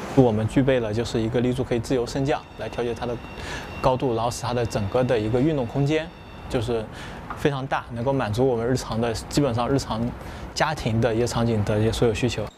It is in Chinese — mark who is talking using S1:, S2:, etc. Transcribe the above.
S1: 我们具备了就是一个立柱可以自由升降来调节它的高度，然后使它的整个的一个运动空间就是非常大，能够满足我们日常的基本上日常家庭的一些场景的一些所有需求。